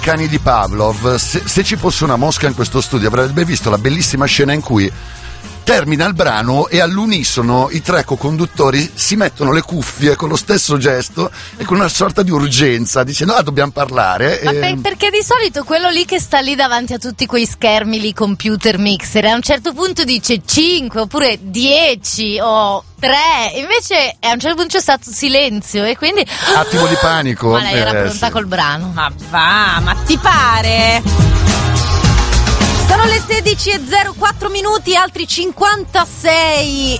cani di Pavlov, se ci fosse una mosca in questo studio avrebbe visto la bellissima scena in cui termina il brano e all'unisono i tre co-conduttori si mettono le cuffie con lo stesso gesto e con una sorta di urgenza dicendo dobbiamo parlare. Perché di solito quello lì che sta lì davanti a tutti quei schermi lì, computer, mixer, a un certo punto dice 5 oppure 10 o 3, invece a un certo punto c'è stato silenzio e quindi attimo di panico. Ma lei era pronta sì. Col brano. Ma va, ma ti pare? Sono le 16:04, altri 56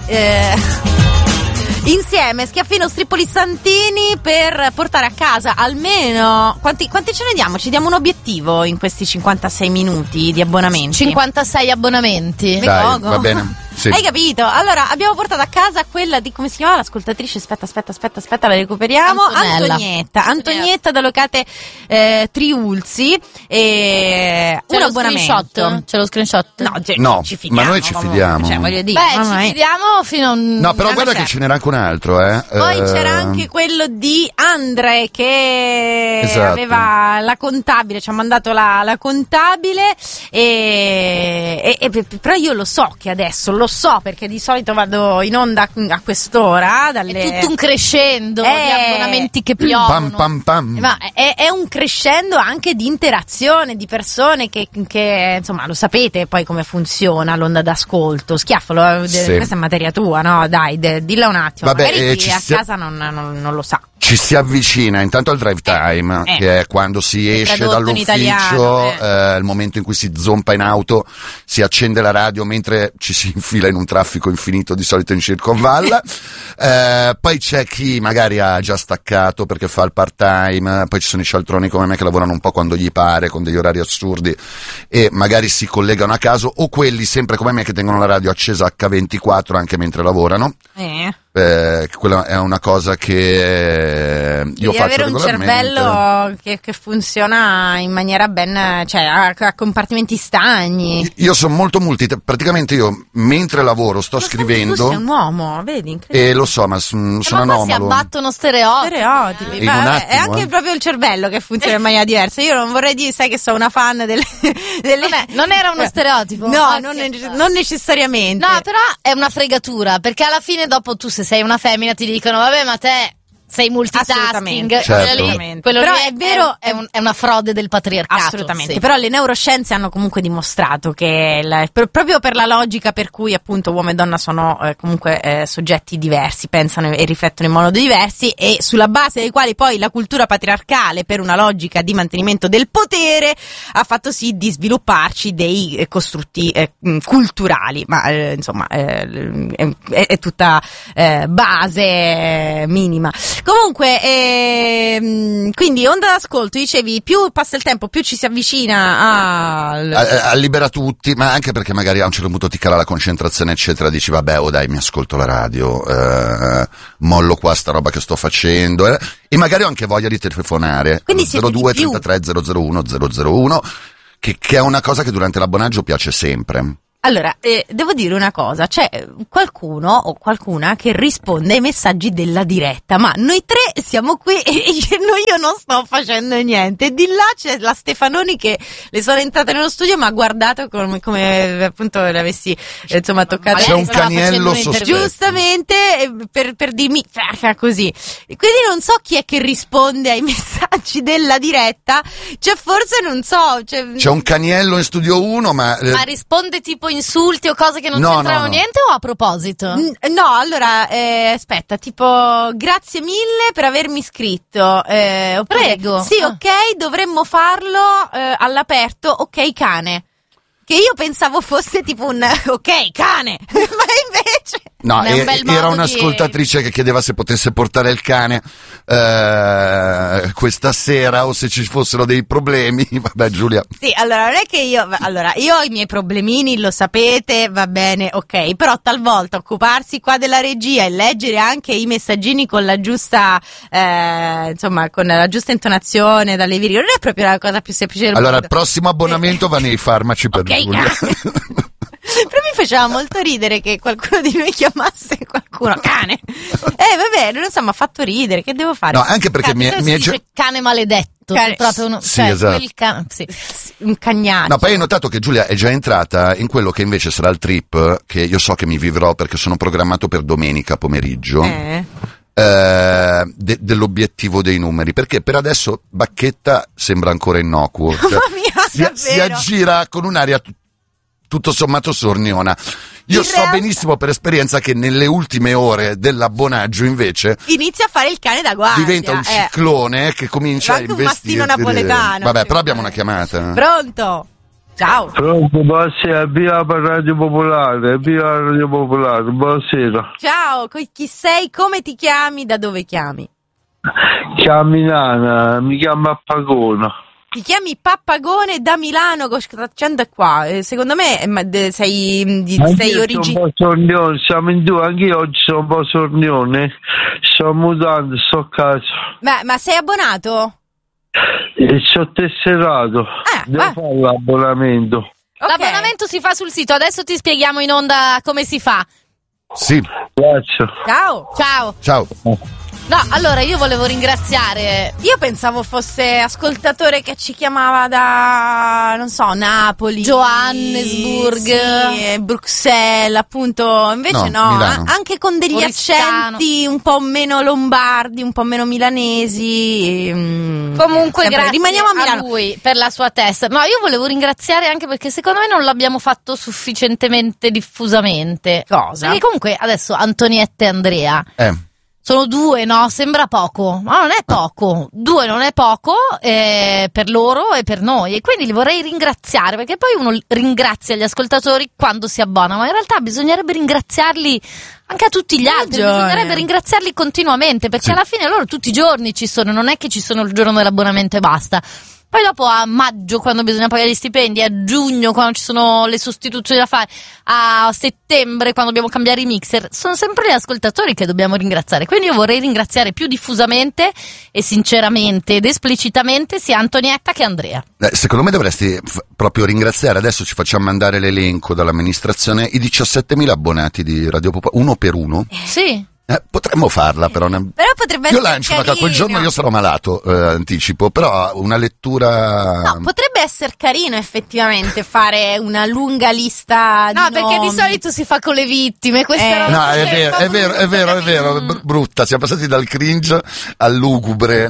insieme, Schiaffino, Strippoli, Santini, per portare a casa almeno quanti ce ne diamo? Ci diamo un obiettivo in questi 56 minuti di abbonamenti? 56 abbonamenti. Dai, va bene. Sì. Hai capito? Allora, abbiamo portato a casa quella di, come si chiama l'ascoltatrice? Aspetta, la recuperiamo. Antonietta da Locate Triulzi. C'è Un lo abbonamento. Screenshot? C'è lo screenshot? No, ci fidiamo. Ma noi ci fidiamo. Cioè, voglio dire, ci fidiamo fino a un... No, però guarda che ce n'era anche un altro, Poi c'era anche quello di Andre che esatto. aveva la contabile, ci ha mandato la contabile però io lo so che adesso lo so perché di solito vado in onda a quest'ora È tutto un crescendo di abbonamenti che piovono. Pam. Ma è un crescendo anche di interazione di persone che insomma lo sapete poi come funziona l'onda d'ascolto. Schiaffolo, sì. Questa è materia tua, no? Dai, dilla un attimo. Vabbè, magari chi a casa non lo sa. Ci si avvicina intanto al drive time, che è quando si esce dall'ufficio, il momento in cui si zompa in auto, si accende la radio mentre ci si infila in un traffico infinito, di solito in circonvalla. Poi c'è chi magari ha già staccato perché fa il part time, poi ci sono i cialtroni come me che lavorano un po' quando gli pare, con degli orari assurdi, e magari si collegano a caso, o quelli sempre come me che tengono la radio accesa H24 anche mentre lavorano. Quella è una cosa che io faccio avere un regolarmente. cervello che funziona in maniera ben, cioè a compartimenti stagni. Io sono molto praticamente io mentre lavoro sto scrivendo. Tu sei un uomo, vedi, incredibile. Lo so, ma sono ma anomalo. si abbattono stereotipi. In un attimo, è anche proprio il cervello che funziona in maniera diversa. Io non vorrei dire, sai che sono una fan delle... Non era uno stereotipo? No, non necessariamente. No, però è una fregatura, perché alla fine dopo tu se sei una femmina ti dicono vabbè ma te sei multitasking, certo. quello però lì è vero, è una frode del patriarcato. Assolutamente, sì. però le neuroscienze hanno comunque dimostrato che proprio per la logica per cui appunto uomo e donna sono comunque soggetti diversi, pensano e riflettono in modo diversi, e sulla base dei quali poi la cultura patriarcale, per una logica di mantenimento del potere, ha fatto sì di svilupparci dei costrutti culturali, ma insomma è tutta base minima. Comunque, quindi onda d'ascolto, dicevi, più passa il tempo, più ci si avvicina a libera tutti, ma anche perché magari a un certo punto ti cala la concentrazione, eccetera, dici vabbè, dai, mi ascolto la radio, mollo qua sta roba che sto facendo, e magari ho anche voglia di telefonare. Quindi 02 33 001 001, che è una cosa che durante l'abbonaggio piace sempre. Allora, devo dire una cosa, c'è qualcuno o qualcuna che risponde ai messaggi della diretta, ma noi tre siamo qui e io non sto facendo niente. Di là c'è la Stefanoni che le sono entrate nello studio, ma ha guardato come appunto le avessi insomma toccate. C'è un caniello sospetto. Giustamente, per dirmi così. Quindi non so chi è che risponde ai messaggi della diretta, cioè forse non so. C'è un caniello in studio 1, ma risponde tipo insulti o cose che non c'entrano niente o a proposito? No, allora aspetta, tipo grazie mille per avermi iscritto, prego. Sì, ok, dovremmo farlo all'aperto, ok cane. Che io pensavo fosse tipo un ok cane, ma invece no, era un'ascoltatrice che chiedeva se potesse portare il cane questa sera o se ci fossero dei problemi. Vabbè, Giulia. Sì, allora non è che io ho i miei problemini, lo sapete, va bene, ok, però talvolta occuparsi qua della regia e leggere anche i messaggini con la giusta insomma con la giusta intonazione dalle virgole non è proprio la cosa più semplice del allora mondo. Il prossimo abbonamento va nei farmaci per okay, Giulia. Però mi faceva molto ridere che qualcuno di noi chiamasse qualcuno qualcuno, cane. Vabbè, non lo so, mi ha fatto ridere, che devo fare? No, anche perché mi è dice cane maledetto, proprio uno, sì, esatto. Un cagnaccio. No, poi hai notato che Giulia è già entrata in quello che invece sarà il trip che io so che mi vivrò perché sono programmato per domenica pomeriggio. Dell'obiettivo dei numeri, perché per adesso Bacchetta sembra ancora innocuo, si aggira con un'aria tutto sommato sorniona. Io so benissimo per esperienza che nelle ultime ore dell'abbonaggio invece inizia a fare il cane da guardia, diventa un ciclone che comincia a investire. Un mastino napoletano. Vabbè, però abbiamo una chiamata. Pronto? Ciao. Pronto, buonasera, via Radio Popolare, buonasera. Ciao, chi sei, come ti chiami, da dove chiami? Ciao Milano, mi chiamo Pappagone. Ti chiami Pappagone da Milano, cosa sta facendo qua? Secondo me sei originario. Siamo in due, anch'io oggi sono un po' sornione, sto mutando, sto a casa. Ma sei abbonato? Sono tesserato, devo fare l'abbonamento. Okay. L'abbonamento si fa sul sito, adesso ti spieghiamo in onda come si fa. Sì. Grazie. Ciao. No, allora io volevo ringraziare. Io pensavo fosse ascoltatore che ci chiamava da, non so, Napoli, Johannesburg, Bruxelles, appunto. Invece no, anche con degli accenti un po' meno lombardi, un po' meno milanesi. Comunque grazie rimaniamo a Milano. Lui per la sua testa. No, io volevo ringraziare anche perché secondo me non l'abbiamo fatto sufficientemente diffusamente. Cosa? Perché comunque adesso Antonietta e Andrea sono due, no? Sembra poco, ma non è poco. 2 non è poco per loro e per noi. E quindi li vorrei ringraziare, perché poi uno ringrazia gli ascoltatori quando si abbona, ma in realtà bisognerebbe ringraziarli anche a tutti gli altri. Bisognerebbe ringraziarli continuamente, perché alla fine loro tutti i giorni ci sono, non è che ci sono il giorno dell'abbonamento e basta. Poi dopo a maggio quando bisogna pagare gli stipendi, a giugno quando ci sono le sostituzioni da fare, a settembre quando dobbiamo cambiare i mixer, sono sempre gli ascoltatori che dobbiamo ringraziare. Quindi io vorrei ringraziare più diffusamente e sinceramente ed esplicitamente sia Antonietta che Andrea. Secondo me dovresti proprio ringraziare, adesso ci facciamo mandare l'elenco dall'amministrazione, i 17.000 abbonati di Radio Popolare, uno per uno. Sì. Potremmo farla però potrebbe io essere lancio una quel giorno io sarò malato, anticipo, però una lettura. No, potrebbe essere carino effettivamente fare una lunga lista di perché nomi. di solito si fa con le vittime, questa no, è vero, brutta, siamo passati dal cringe al lugubre,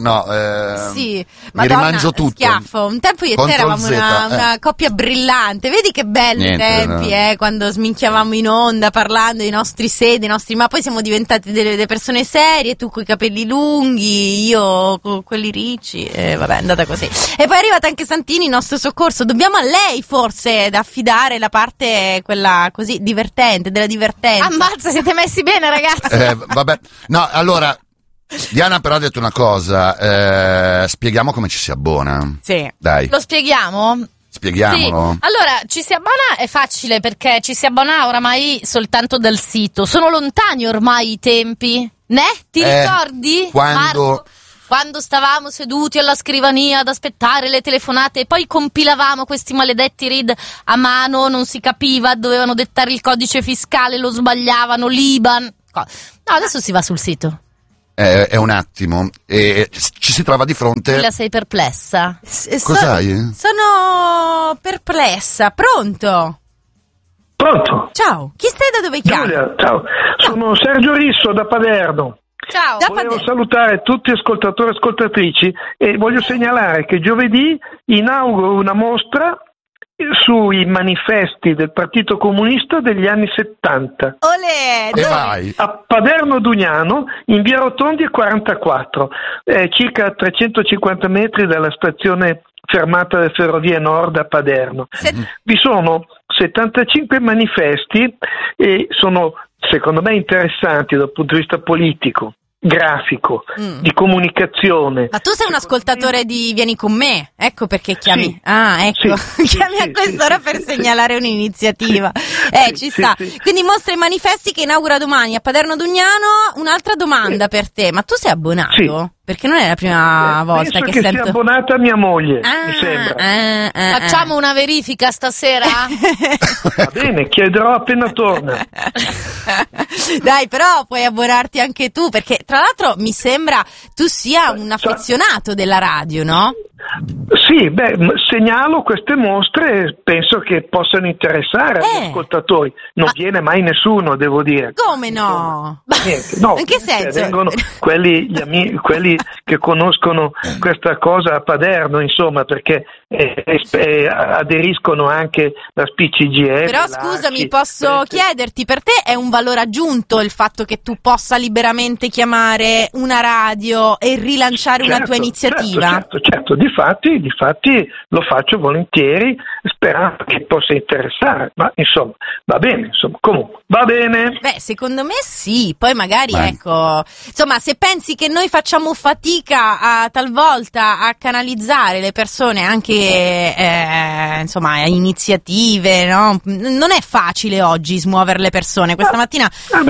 sì, mi rimangio tutto. Schiaffo. Un tempo io e te eravamo una coppia brillante, vedi che belli tempi, quando sminchiavamo in onda parlando dei nostri sedi, ma poi siamo diventati delle persone serie, tu coi capelli lunghi, io con quelli ricci, vabbè, è andata così. E poi è arrivata anche Santini in nostro soccorso. Dobbiamo a lei forse da affidare la parte quella così divertente, della divertenza. Ammazza, siete messi bene ragazzi. Vabbè, no, allora Diana però ha detto una cosa, spieghiamo come ci si abbona. Sì. Dai. Lo spieghiamo? Spieghiamolo. Sì. Allora, ci si abbona è facile perché ci si abbona oramai soltanto dal sito. Sono lontani ormai i tempi, né? Ti ricordi? Quando stavamo seduti alla scrivania ad aspettare le telefonate e poi compilavamo questi maledetti read a mano, non si capiva, dovevano dettare il codice fiscale, lo sbagliavano, l'IBAN. No, adesso si va sul sito. È un attimo e ci si trova di fronte. La sei perplessa? Cos'hai? Sono perplessa. Pronto? Ciao, chi stai, da dove chiami? Giulia, ciao. Sono Sergio Risso da Paderno. Ciao. Volevo salutare tutti gli ascoltatori e ascoltatrici e voglio segnalare che giovedì inauguro una mostra sui manifesti del Partito Comunista degli anni 70. Olè! Vai. A Paderno Dugnano, in via Rotondi 44, circa 350 metri dalla stazione fermata delle Ferrovie Nord a Paderno. Vi sono 75 manifesti e sono, secondo me, interessanti dal punto di vista politico, grafico, di comunicazione. Ma tu sei un ascoltatore di Vieni con me, ecco perché chiami. Sì. Ecco, sì, chiami a quest'ora per segnalare un'iniziativa. Ci sta. Sì. Quindi mostra i manifesti che inaugura domani a Paderno Dugnano. Un'altra domanda per te, ma tu sei abbonato? Sì. Perché non è la prima volta penso che sia sento. abbonata mia moglie, mi sembra. Facciamo una verifica stasera? Va bene, chiederò appena torna. Dai, però puoi abbonarti anche tu, perché tra l'altro mi sembra tu sia un affezionato della radio, no? Sì, segnalo queste mostre e penso che possano interessare agli ascoltatori. Non viene mai nessuno, devo dire. Come no? Niente, no. In che senso? Vengono quelli che conoscono questa cosa a Paderno, insomma, perché aderiscono anche la SPCGF. Però scusami, posso chiederti, per te è un valore aggiunto il fatto che tu possa liberamente chiamare una radio e rilanciare una tua iniziativa? Certo, difatti lo faccio volentieri, sperando che possa interessare, ma insomma, va bene, comunque, va bene. Secondo me sì, poi magari ecco, insomma, se pensi che noi facciamo fatica talvolta a canalizzare le persone anche insomma, a iniziative, no? Non è facile oggi smuovere le persone. Questa mattina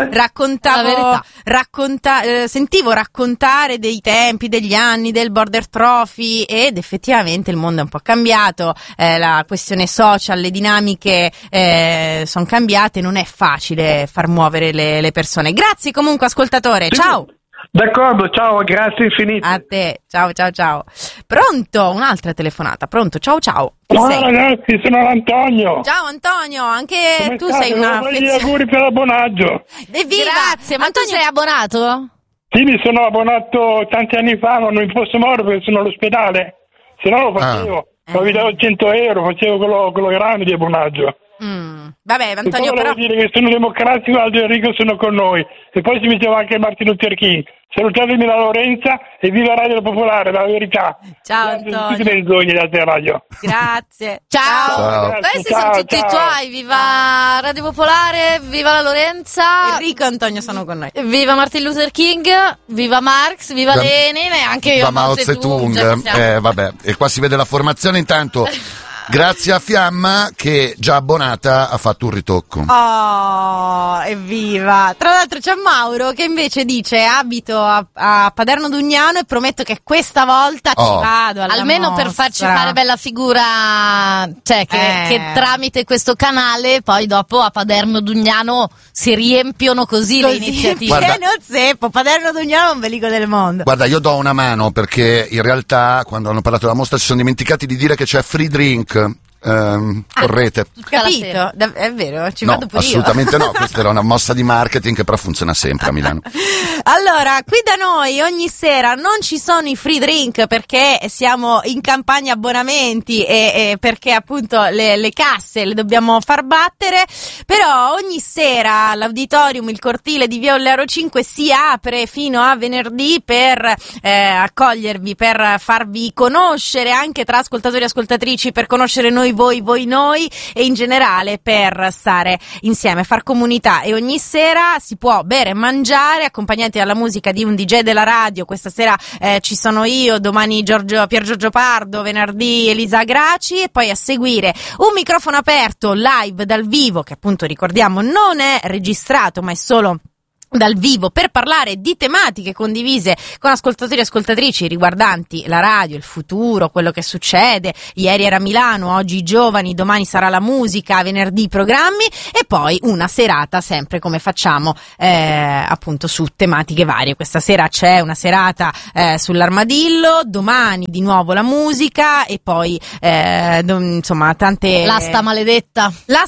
sentivo raccontare dei tempi, degli anni del Border Trophy, ed effettivamente il mondo è un po' cambiato, la questione social, le dinamiche sono cambiate, non è facile far muovere le persone. Grazie comunque ascoltatore, ciao! D'accordo, ciao, grazie infinite. A te, ciao. Pronto? Un'altra telefonata, pronto, ciao. Ciao ragazzi, sono Antonio. Ciao Antonio, anche come tu state? sei una auguri per l'abbonaggio. Evviva! Grazie, ma tu sei abbonato? Sì, mi sono abbonato tanti anni fa, ma non posso muovere perché sono all'ospedale, se no lo facevo. Ma vi davo 100 euro, facevo quello grande di abbonaggio. Vabbè, Antonio, però dire che sono democratico, Aldo e Enrico sono con noi, e poi si metteva anche Martin Luther King. Salutatemi la Lorenza e viva Radio Popolare, la verità. Ciao Antonio. Tutte menzogne da te radio. Grazie. Ciao. Questi sono tutti i tuoi. Viva Radio Popolare, viva la Lorenza. Enrico e Antonio sono con noi. Viva Martin Luther King, viva Marx, viva Lenin e anche viva Mao Zedong. Vabbè, e qua si vede la formazione intanto. Grazie a Fiamma che già abbonata ha fatto un ritocco. Oh, evviva! Tra l'altro c'è Mauro che invece dice: abito a Paderno Dugnano e prometto che questa volta ci vado alla almeno mostra. Per farci fare bella figura, cioè che tramite questo canale poi dopo a Paderno Dugnano si riempiono così le iniziative. Pieno zeppo, Paderno Dugnano è un belico del mondo. Guarda, io do una mano perché in realtà quando hanno parlato della mostra si sono dimenticati di dire che c'è free drink. Correte. Capito? È vero? Ci vado pure assolutamente io. No, questa era una mossa di marketing che però funziona sempre a Milano. Allora, qui da noi ogni sera non ci sono i free drink perché siamo in campagna abbonamenti e perché appunto le casse le dobbiamo far battere, però ogni sera l'auditorium, il cortile di Via Ollero 5 si apre fino a venerdì per accogliervi, per farvi conoscere anche tra ascoltatori e ascoltatrici, per conoscere noi, voi noi, e in generale per stare insieme, far comunità. E ogni sera si può bere e mangiare accompagnati dalla musica di un DJ della radio. Questa sera ci sono io, domani Pier Giorgio Pardo, venerdì Elisa Graci, e poi a seguire un microfono aperto live dal vivo, che appunto ricordiamo non è registrato ma è solo dal vivo, per parlare di tematiche condivise con ascoltatori e ascoltatrici riguardanti la radio, il futuro, quello che succede. Ieri era Milano, oggi i giovani, domani sarà la musica, venerdì i programmi, e poi una serata sempre come facciamo appunto su tematiche varie. Questa sera c'è una serata sull'armadillo, domani di nuovo la musica e poi insomma tante... L'asta maledetta,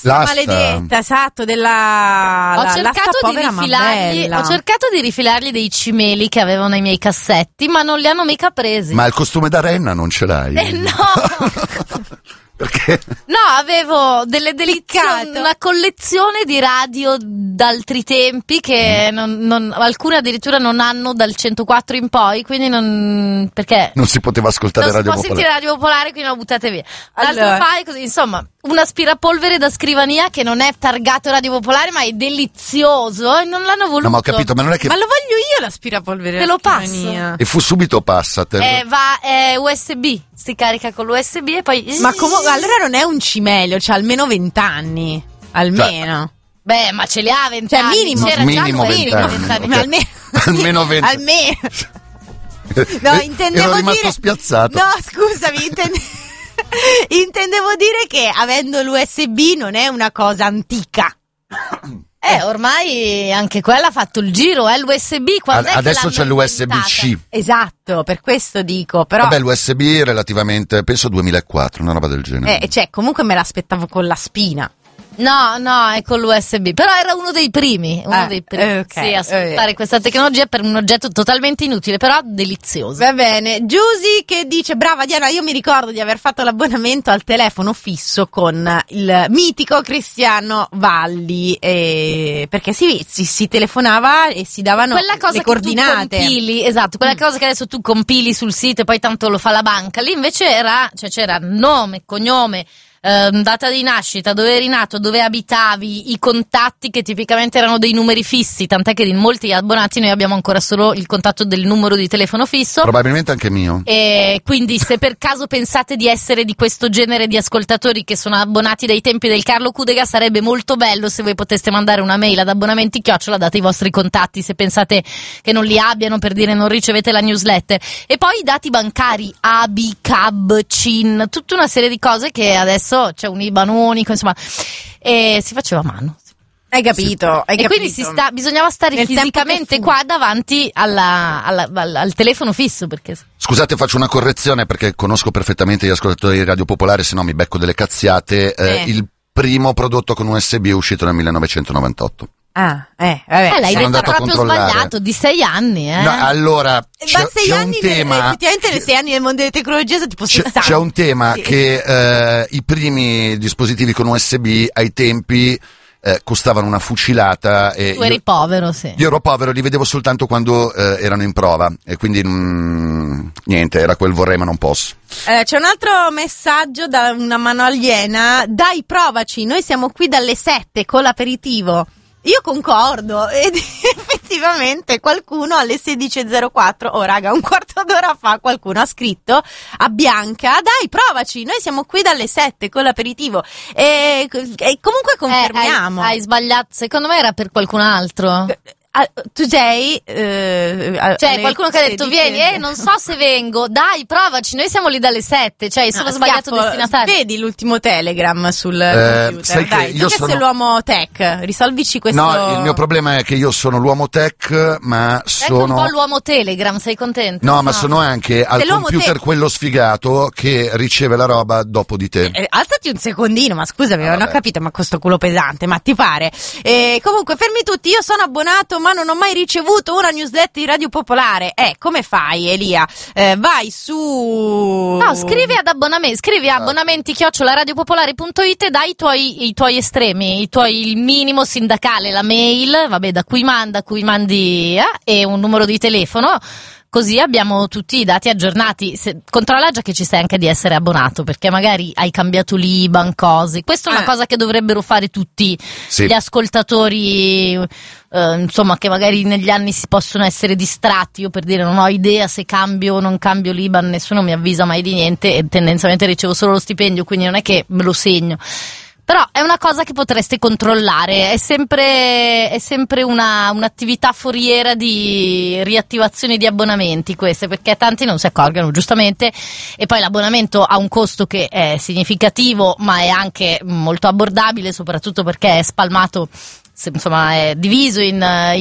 esatto, della... Ho cercato di rifilargli dei cimeli che avevano nei miei cassetti, ma non li hanno mica presi. Ma il costume da renna non ce l'hai? No! Perché? No, avevo delle una collezione di radio d'altri tempi che alcune addirittura non hanno dal 104 in poi, quindi perché non si poteva ascoltare Radio Popolare. Non si può sentire Radio Popolare, quindi l'ho buttate via. Allora. Fai così, insomma, un aspirapolvere da scrivania che non è targato Radio Popolare, ma è delizioso e non l'hanno voluto. No, ma ho capito, ma non è che... Ma lo voglio io l'aspirapolvere. Te lo passo. E fu subito passate. Va USB, si carica con l'USB e poi... Ma comunque, allora non è un cimelio, c'ha almeno 20 anni. Almeno. Beh, ma ce li ha 20 anni. Minimo. C'era minimo già 20 anni. Ma almeno 20. Almeno. No, intendevo ero rimasto dire... spiazzato. No, scusami, intendevo dire che avendo l'USB non è una cosa antica. Ormai anche quella ha fatto il giro, l'USB. Adesso c'è l'USB-C. Esatto, per questo dico. Però vabbè, l'USB relativamente, penso 2004, una roba del genere. Cioè, comunque me l'aspettavo con la spina. No, è con l'USB, però era uno dei primi okay, sì, a sfruttare questa tecnologia per un oggetto totalmente inutile, però delizioso. Va bene, Giusy che dice: brava Diana, io mi ricordo di aver fatto l'abbonamento al telefono fisso con il mitico Cristiano Valli, perché si telefonava e si davano quella cosa le coordinate. Tu compili, esatto, quella cosa che adesso tu compili sul sito e poi tanto lo fa la banca, lì invece c'era nome, cognome, data di nascita, dove eri nato, dove abitavi, i contatti che tipicamente erano dei numeri fissi, tant'è che in molti abbonati noi abbiamo ancora solo il contatto del numero di telefono fisso. Probabilmente anche mio. E quindi se per caso pensate di essere di questo genere di ascoltatori che sono abbonati dai tempi del Carlo Cudega, sarebbe molto bello se voi poteste mandare una mail ad abbonamenti @ date i vostri contatti, se pensate che non li abbiano, per dire non ricevete la newsletter, e poi i dati bancari, ABI, CAB, CIN, tutta una serie di cose che adesso c'è un IBAN unico, insomma, e si faceva a mano. Hai capito? E quindi bisognava stare nel fisicamente qua davanti al telefono fisso. Perché... Scusate, faccio una correzione perché conosco perfettamente gli ascoltatori di Radio Popolare, se no mi becco delle cazziate. Il primo prodotto con USB è uscito nel 1998. Vabbè. L'hai detto proprio sbagliato, di 6 anni, No, allora, c'è un tema. Effettivamente nei 6 anni nel mondo delle tecnologie sono tipo 60. C'è un tema che i primi dispositivi con USB ai tempi costavano una fucilata. E tu eri povero, sì. Io ero povero, li vedevo soltanto quando erano in prova e quindi niente, era quel vorrei ma non posso. C'è un altro messaggio da una mano aliena: dai, provaci, noi siamo qui dalle 7 con l'aperitivo. Io concordo, ed effettivamente qualcuno alle 16.04, raga, un quarto d'ora fa qualcuno ha scritto a Bianca: dai, provaci, noi siamo qui dalle 7 con l'aperitivo, e comunque confermiamo. Hai sbagliato, secondo me era per qualcun altro. Tu sei qualcuno che ha detto vieni, non so se vengo, dai, provaci, noi siamo lì dalle 7, cioè sono sbagliato destinatario. Vedi l'ultimo Telegram sul computer, dai, tu che sei l'uomo tech, risolvici questo. No, il mio problema è che io sono l'uomo tech, ma sono un po' l'uomo Telegram, sei contento? No, ma sono anche al computer quello sfigato che riceve la roba dopo di te. Alzati un secondino, ma scusami, non ho capito, ma questo culo pesante, ma ti pare? Comunque, fermi tutti, io sono abbonato ma non ho mai ricevuto una newsletter di Radio Popolare. Come fai, Elia? Vai su... No, scrivi ad abbonamenti @radiopopolare.it e dai i tuoi estremi, il minimo sindacale, la mail, vabbè, da cui mandi e un numero di telefono. Così abbiamo tutti i dati aggiornati. Controlla già che ci sai anche di essere abbonato, perché magari hai cambiato l'IBAN, cose. Questa è una cosa che dovrebbero fare tutti gli ascoltatori, insomma, che magari negli anni si possono essere distratti. Io, per dire, non ho idea se cambio o non cambio l'IBAN, nessuno mi avvisa mai di niente e tendenzialmente ricevo solo lo stipendio, quindi non è che me lo segno. Però è una cosa che potreste controllare, è sempre un'attività foriera di riattivazione di abbonamenti queste, perché tanti non si accorgono, giustamente, e poi l'abbonamento ha un costo che è significativo ma è anche molto abbordabile, soprattutto perché è spalmato, insomma è diviso in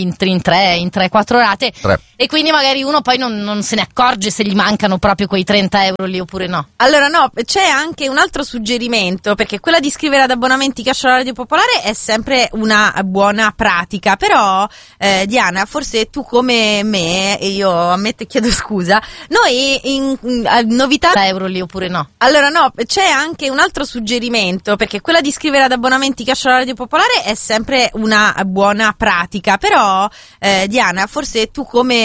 3-4 rate. E quindi magari uno poi non se ne accorge se gli mancano proprio quei 30 euro lì oppure no. Allora no, c'è anche un altro suggerimento, perché quella di scrivere ad abbonamenti @Radio Popolare è sempre una buona pratica, però Diana, forse tu come me, e io ammetto e chiedo scusa, noi in novità 30 euro lì oppure no. Allora no, c'è anche un altro suggerimento, perché quella di scrivere ad abbonamenti @Radio Popolare è sempre una buona pratica, però Diana, forse tu come